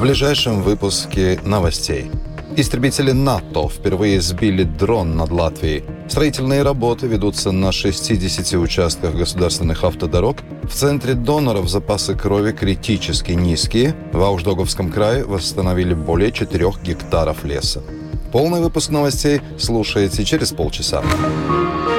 В ближайшем выпуске новостей. Истребители НАТО впервые сбили дрон над Латвией. Строительные работы ведутся на 60 участках государственных автодорог. В центре доноров запасы крови критически низкие. В Ауждоговском крае восстановили более 4 гектаров леса. Полный выпуск новостей слушайте через полчаса.